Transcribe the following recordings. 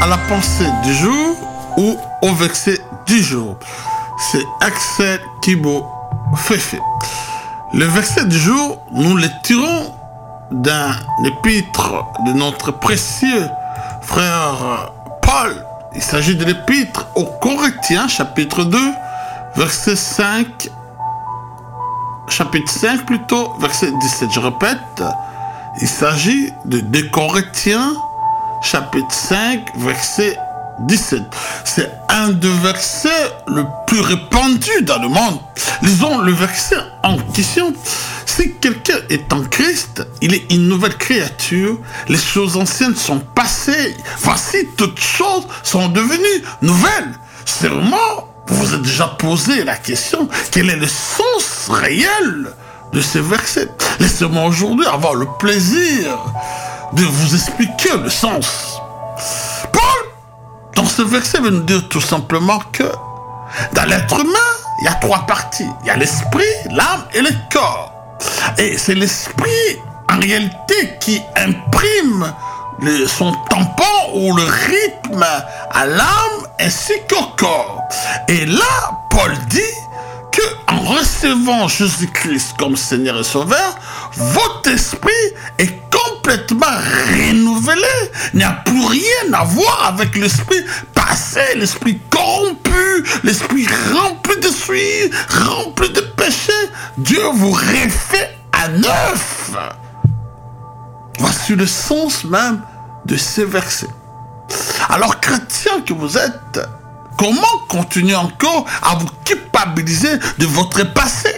à la pensée du jour ou au verset du jour. C'est Axel Thibault Féfé. Le verset du jour, nous le tirons d'un épître de notre précieux frère Paul. Il s'agit de l'épître aux Corinthiens, chapitre 2, verset 5, chapitre 5 plutôt, verset 17. Je répète, il s'agit de 2 Corinthiens, chapitre 5, verset 17. C'est un des versets le plus répandu dans le monde. Lisons le verset en question. Si quelqu'un est en Christ, il est une nouvelle créature. Les choses anciennes sont passées. Voici, toutes choses sont devenues nouvelles. Sûrement, vous vous êtes déjà posé la question, quel est le sens réel de ces versets? Laissez-moi aujourd'hui avoir le plaisir de vous expliquer le sens. Paul, dans ce verset, veut nous dire tout simplement que dans l'être humain, il y a 3 parties. Il y a l'esprit, l'âme et le corps. Et c'est l'esprit, en réalité, qui imprime son tampon ou le rythme à l'âme ainsi qu'au corps. Et là, Paul dit que en recevant Jésus-Christ comme Seigneur et Sauveur, votre esprit est complètement renouvelé. Il n'y a plus rien à voir avec l'esprit passé, l'esprit corrompu, l'esprit rempli de souillure, rempli de péché. Dieu vous refait à neuf. Voici le sens même de ces versets. Alors, chrétien que vous êtes, comment continuer encore à vous culpabiliser de votre passé?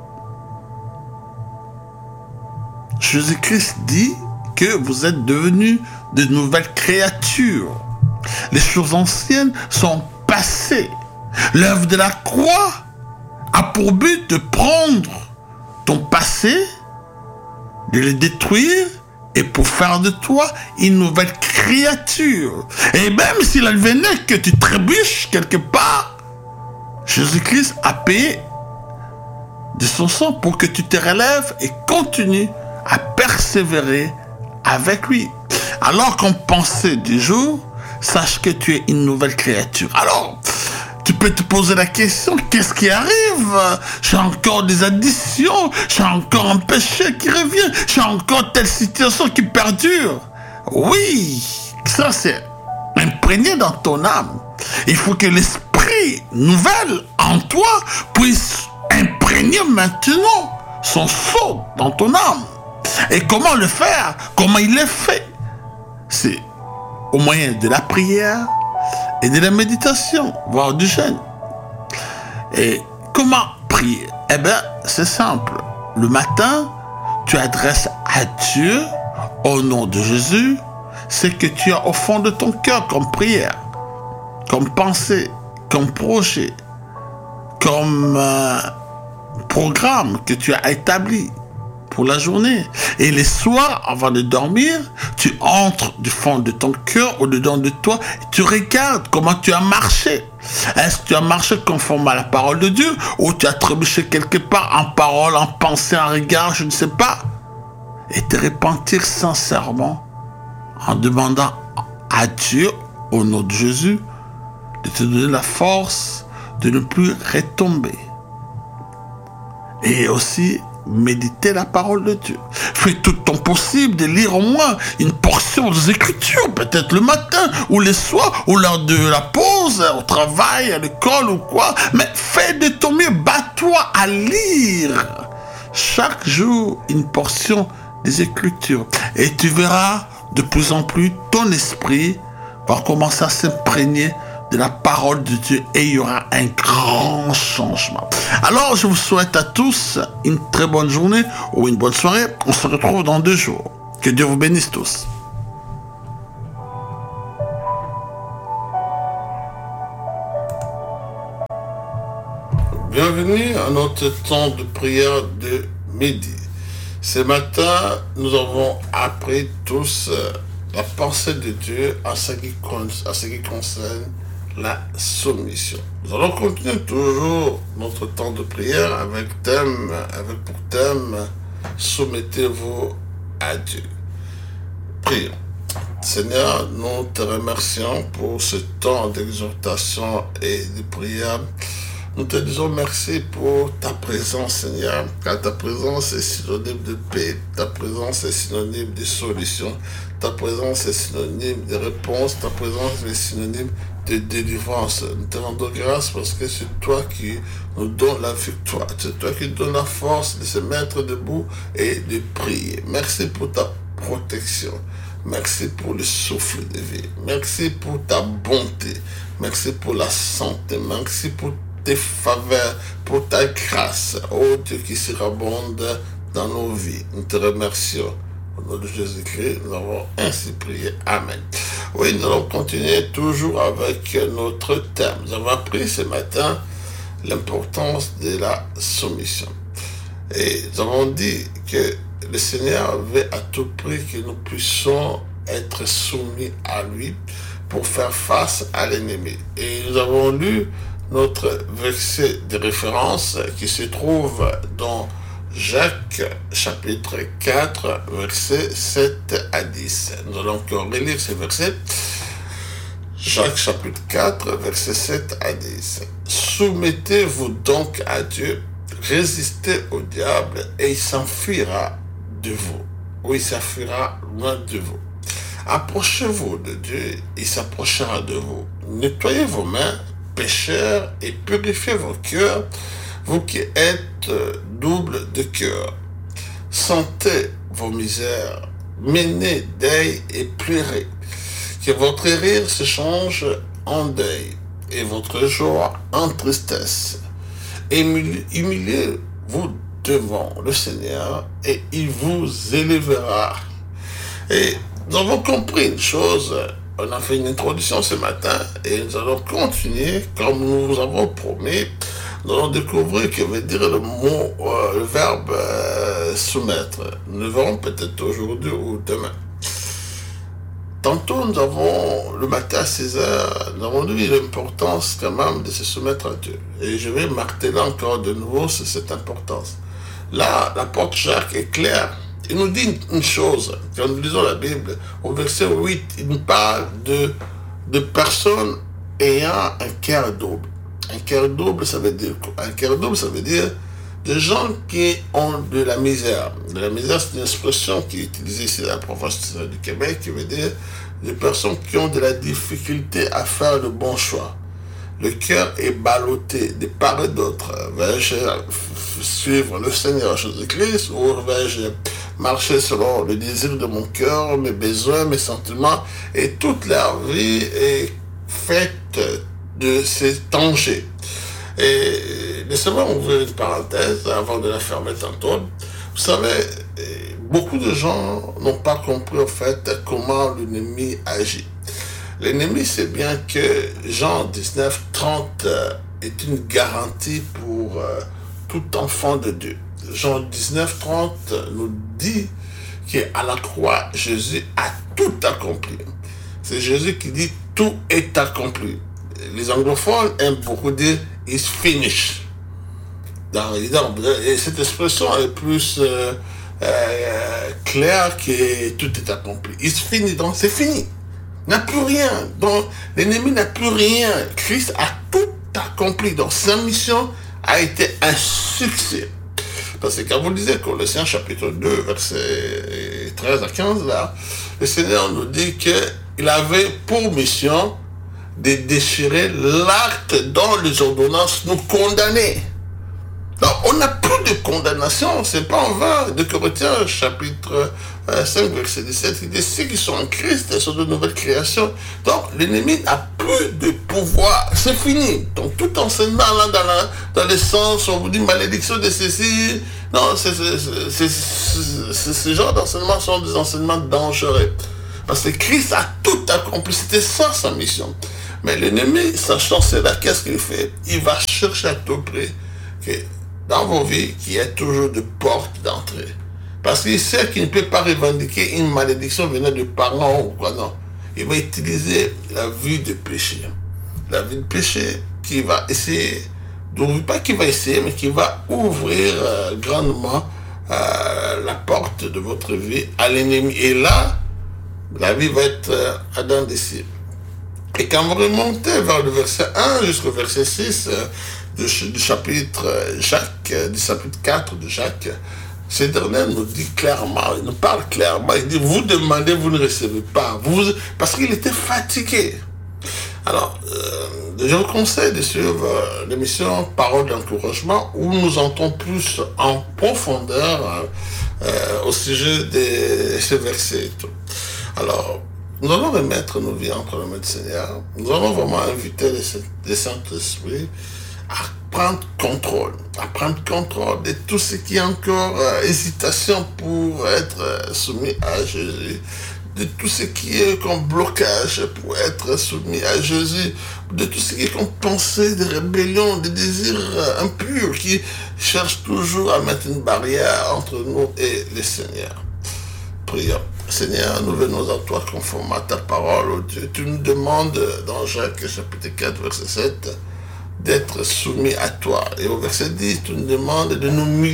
Jésus-Christ dit que vous êtes devenus de nouvelles créatures. Les choses anciennes sont passées. L'œuvre de la croix a pour but de prendre ton passé, de le détruire et pour faire de toi une nouvelle créature. Et même s'il advenait que tu trébuches quelque part, Jésus-Christ a payé de son sang pour que tu te relèves et continues à persévérer avec lui. Alors qu'en pensée du jour, sache que tu es une nouvelle créature. Alors, tu peux te poser la question, qu'est-ce qui arrive? J'ai encore des addictions, j'ai encore un péché qui revient, j'ai encore telle situation qui perdure. Oui, ça c'est imprégné dans ton âme. Il faut que l'esprit nouvel en toi puisse imprégner maintenant son sceau dans ton âme. Et comment le faire? Comment il le fait? C'est au moyen de la prière et de la méditation, voire du jeûne. Et comment prier? Eh bien, c'est simple. Le matin, tu adresses à Dieu, au nom de Jésus, ce que tu as au fond de ton cœur comme prière, comme pensée, comme projet, comme programme que tu as établi pour la journée. Et les soirs, avant de dormir, tu entres du fond de ton cœur, au-dedans de toi, et tu regardes comment tu as marché. Est-ce que tu as marché conforme à la parole de Dieu, ou tu as trébuché quelque part en parole, en pensée, en regard, je ne sais pas. Et te repentir sincèrement en demandant à Dieu, au nom de Jésus, de te donner la force de ne plus retomber. Et aussi méditer la parole de Dieu. Fais tout ton possible de lire au moins une portion des Écritures, peut-être le matin ou le soir, ou lors de la pause, au travail, à l'école ou quoi. Mais fais de ton mieux, bats-toi à lire chaque jour une portion des Écritures. Et tu verras de plus en plus ton esprit va commencer à s'imprégner de la parole de Dieu et il y aura un grand changement. Alors, je vous souhaite à tous une très bonne journée ou une bonne soirée. On se retrouve dans 2 jours. Que Dieu vous bénisse tous. Bienvenue à notre temps de prière de midi. Ce matin, nous avons appris tous la pensée de Dieu à ce qui concerne la soumission. Nous allons continuer toujours notre temps de prière avec pour thème soumettez-vous à Dieu. Prions. Seigneur, nous te remercions pour ce temps d'exhortation et de prière. Nous te disons merci pour ta présence, Seigneur, car ta présence est synonyme de paix, ta présence est synonyme de solution, ta présence est synonyme de réponse, ta présence est synonyme de délivrance. Nous te rendons grâce parce que c'est toi qui nous donnes la victoire, c'est toi qui donnes la force de se mettre debout et de prier. Merci pour ta protection. Merci pour le souffle de vie. Merci pour ta bonté. Merci pour la santé. Merci pour tes faveurs, pour ta grâce. Oh Dieu qui surabonde dans nos vies. Nous te remercions. Au nom de Jésus-Christ, nous avons ainsi prié. Amen. Oui, nous allons continuer toujours avec notre thème. Nous avons appris ce matin l'importance de la soumission. Et nous avons dit que le Seigneur veut à tout prix que nous puissions être soumis à lui pour faire face à l'ennemi. Et nous avons lu notre verset de référence qui se trouve dans Jacques chapitre 4, versets 7 à 10. Nous allons encore relire ce verset. Jacques chapitre 4, versets 7 à 10. Soumettez-vous donc à Dieu, résistez au diable et il s'enfuira de vous. Ou il s'enfuira loin de vous. Approchez-vous de Dieu, il s'approchera de vous. Nettoyez vos mains, pécheurs, et purifiez vos cœurs, vous qui êtes double de cœur. Sentez vos misères, menez deuil et pleurez. Que votre rire se change en deuil et votre joie en tristesse. Humiliez-vous devant le Seigneur et il vous élèvera. Et nous avons compris une chose. On a fait une introduction ce matin et nous allons continuer comme nous vous avons promis. Nous allons découvrir que veut dire le mot, le verbe soumettre. Nous le verrons peut-être aujourd'hui ou demain. Tantôt, nous avons, le matin à 6h, nous avons vu l'importance quand même de se soumettre à Dieu. Et je vais marteler encore de nouveau sur cette importance. Là, l'apôtre Jacques est clair. Il nous dit une chose, quand nous lisons la Bible, au verset 8, il nous parle de personnes ayant un cœur double. Un cœur double, ça veut dire quoi? Un cœur double, ça veut dire des gens qui ont de la misère. De la misère, c'est une expression qui est utilisée ici dans la province du Québec, qui veut dire des personnes qui ont de la difficulté à faire le bon choix. Le cœur est ballotté de part et d'autre. Vais-je suivre le Seigneur Jésus-Christ ou vais-je marcher selon le désir de mon cœur, mes besoins, mes sentiments? Et toute leur vie est faite de ces dangers. Et laissez-moi ouvrir une parenthèse avant de la fermer tantôt. Vous savez, beaucoup de gens n'ont pas compris en fait comment l'ennemi agit. L'ennemi sait bien que Jean 19, 30 est une garantie pour tout enfant de Dieu. Jean 19, 30 nous dit qu'à la croix, Jésus a tout accompli. C'est Jésus qui dit tout est accompli. Les anglophones aiment beaucoup dire it's finished. Et cette expression est plus claire que tout est accompli. It's finished, donc c'est fini. Il n'y a plus rien. Donc l'ennemi n'a plus rien. Christ a tout accompli. Donc sa mission a été un succès. Parce que quand vous lisez Colossiens chapitre 2, versets 13 à 15, là, le Seigneur nous dit qu'il avait pour mission de déchirer l'acte dont les ordonnances nous condamnaient. Donc, on n'a plus de condamnation, c'est pas en vain. De Corinthiens, chapitre 5, verset 17, il dit, ceux qui sont en Christ sont de nouvelles créations. Donc, l'ennemi n'a plus de pouvoir, c'est fini. Donc, tout enseignement là, dans le sens où on vous dit malédiction de ceci, non, ce genre d'enseignements sont des enseignements dangereux. Parce que Christ a tout accompli, c'était ça sa mission. Mais l'ennemi, sachant cela, qu'est-ce qu'il fait? Il va chercher à tout prix que dans vos vies, qu'il y ait toujours de portes d'entrée. Parce qu'il sait qu'il ne peut pas revendiquer une malédiction venant de parents ou quoi, non. Il va utiliser la vie de péché. La vie de péché qui va essayer, pas qu'il va essayer, mais qui va ouvrir grandement la porte de votre vie à l'ennemi. Et là, La vie va être à dents d'ici. Et quand vous remontez vers le verset 1 jusqu'au verset 6 du chapitre Jacques, du chapitre 4 de Jacques, ce dernier nous dit clairement, il nous parle clairement, il dit, vous demandez, vous ne recevez pas, parce qu'il était fatigué. Alors, je vous conseille de suivre l'émission Parole d'encouragement où nous entrons plus en profondeur au sujet de ce verset. Alors, nous allons remettre nos vies entre les mains du Seigneur. Nous allons vraiment inviter le Saint-Esprit à prendre contrôle de tout ce qui est encore hésitation pour être soumis à Jésus, de tout ce qui est comme blocage pour être soumis à Jésus, de tout ce qui est comme pensée de rébellion, de désirs impurs qui cherchent toujours à mettre une barrière entre nous et le Seigneur. Prions. Seigneur, nous venons à toi conforme à ta parole, oh Dieu. Tu nous demandes dans Jacques chapitre 4, verset 7, d'être soumis à toi. Et au verset 10, tu nous demandes de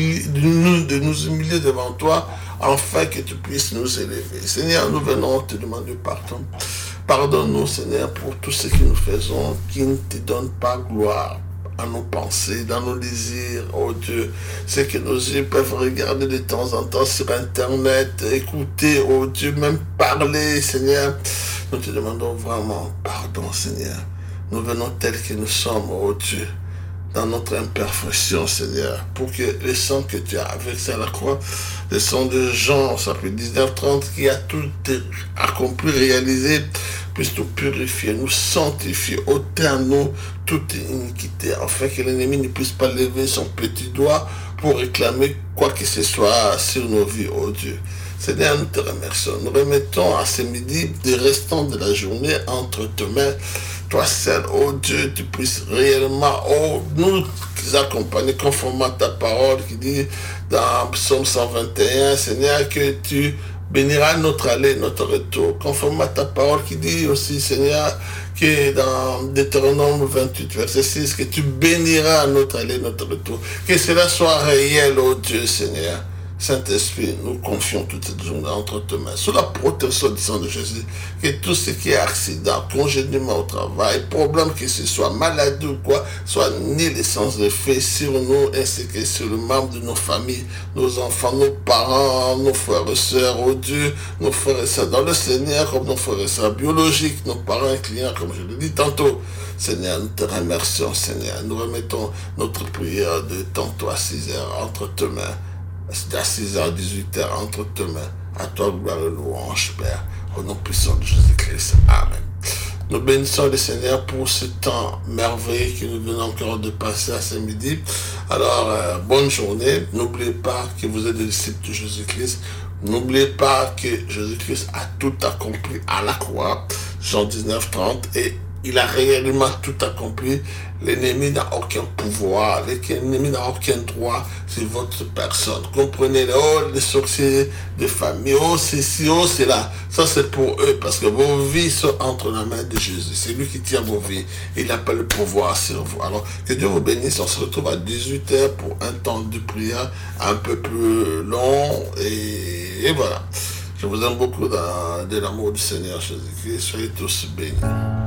nous humilier devant toi, afin que tu puisses nous élever. Seigneur, nous venons te demander pardon. Pardonne-nous, Seigneur, pour tout ce que nous faisons qui ne te donne pas gloire à nos pensées, dans nos désirs, oh Dieu. C'est que nos yeux peuvent regarder de temps en temps sur Internet, écouter, oh Dieu, même parler, Seigneur. Nous te demandons vraiment pardon, Seigneur. Nous venons tels que nous sommes, oh Dieu, dans notre imperfection, Seigneur, pour que le sang que tu as versé à la croix, le sang de Jean, chapitre 19-30, qui a tout accompli, réalisé, puisse nous purifier, nous sanctifier, ôter à nous toute iniquité, afin que l'ennemi ne puisse pas lever son petit doigt pour réclamer quoi que ce soit sur nos vies, oh Dieu. Seigneur, nous te remercions. Nous remettons à ce midi des restants de la journée entre tes mains. Toi seul, oh Dieu, tu puisses réellement, oh, nous accompagner conformément à ta parole qui dit dans Psaume 121, Seigneur, que tu béniras notre aller, notre retour, conformément à ta parole qui dit aussi, Seigneur, que dans Deutéronome 28, verset 6, que tu béniras notre aller, notre retour, que cela soit réel, oh Dieu, Seigneur. Saint-Esprit, nous confions toute cette journée entre tes mains, sous la protection du sang de Jésus, que tout ce qui est accident, congédiement au travail, problème que ce soit, maladie ou quoi, soit ni l'essence de fait sur nous, ainsi que sur le membre de nos familles, nos enfants, nos parents, nos frères et sœurs, oh Dieu, nos frères et sœurs dans le Seigneur, comme nos frères et sœurs biologiques, nos parents et clients, comme je le dis tantôt. Seigneur, nous te remercions, Seigneur. Nous remettons notre prière de tantôt à 6 heures entre tes mains. C'est à 6h, 18h, entre tes mains. À toi, gloire et louange, Père. Au nom puissant de Jésus-Christ. Amen. Nous bénissons le Seigneur pour ce temps merveilleux que nous venons encore de passer à ce midi. Alors, bonne journée. N'oubliez pas que vous êtes des disciples de Jésus-Christ. N'oubliez pas que Jésus-Christ a tout accompli à la croix. Jean 19, 30. Et il a réellement tout accompli. L'ennemi n'a aucun pouvoir. L'ennemi n'a aucun droit sur votre personne. Comprenez-le. Oh, les sorciers de famille. Oh, ceci, oh, cela. Ça, c'est pour eux. Parce que vos vies sont entre la main de Jésus. C'est lui qui tient vos vies. Il n'a pas le pouvoir sur vous. Alors, que Dieu vous bénisse. On se retrouve à 18h pour un temps de prière un peu plus long. Et voilà. Je vous aime beaucoup de l'amour du Seigneur Jésus-Christ. Soyez tous bénis.